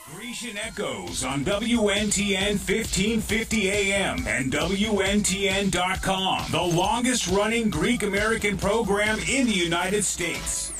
Grecian Echoes on WNTN 1550 AM and WNTN.com, the longest running Greek American program in the United States.